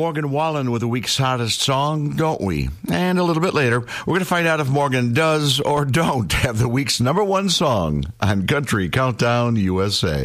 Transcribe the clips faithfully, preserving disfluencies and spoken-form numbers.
Morgan Wallen with the week's hottest song, Don't We? And a little bit later, we're going to find out if Morgan does or don't have the week's number one song on Country Countdown U S A.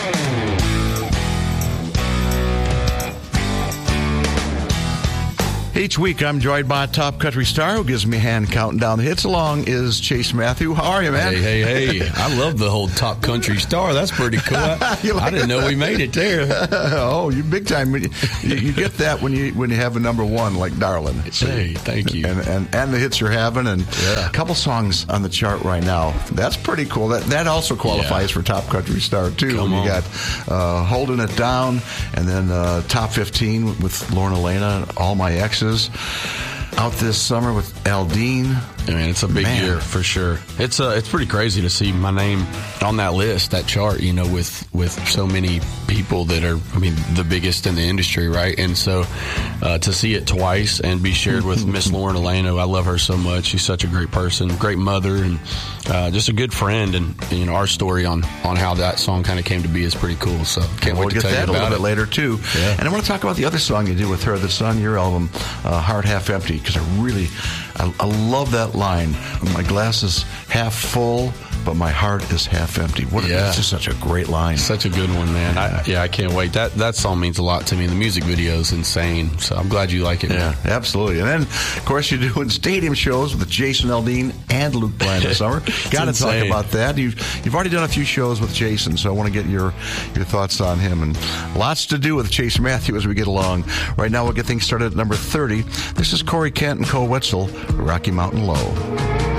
Each week, I'm joined by a top country star who gives me a hand counting down the hits. Along is Chase Matthew. How are you, man? Hey, hey, hey. I love the whole top country star. That's pretty cool. I, I didn't know we made it there. Oh, you big time. You, you get that when you when you have a number one like Darlin'. Hey, thank you. And, and and the hits you're having, and yeah. a couple songs on the chart right now. That's pretty cool. That that also qualifies yeah. for top country star, too. Come on. You got uh, Holding It Down, and then uh, Top fifteen with Lauren Elena, All My Exes. Out this summer with Aldine. I mean, it's a big Man. year for sure. It's uh, it's pretty crazy to see my name on that list, that chart, you know, with, with so many people that are, I mean, the biggest in the industry, right? And so uh, to see it twice and be shared with Miss Lauren Elena, I love her so much. She's such a great person, great mother, and uh, just a good friend. And, you know, our story on, on how that song kind of came to be is pretty cool. So can't we'll wait to get tell that you about a little it. bit later, too. Yeah. And I want to talk about the other song you did with her that's on your album, uh, Heart Half Empty, because I really, I, I love that line. My glass is half full, but my heart is half empty. What yeah. It's just such a great line. Such a good one, man. I, yeah, I can't wait. That that song means a lot to me. The music video is insane, so I'm glad you like it, man. Yeah, absolutely. And then, of course, you're doing stadium shows with Jason Aldean and Luke Bryan this summer. Got to talk about that. You've, you've already done a few shows with Jason, so I want to get your, your thoughts on him. And lots to do with Chase Matthew as we get along. Right now, we'll get things started at number thirty. This is Corey Kent and Cole Wetzel, Rocky Mountain Low.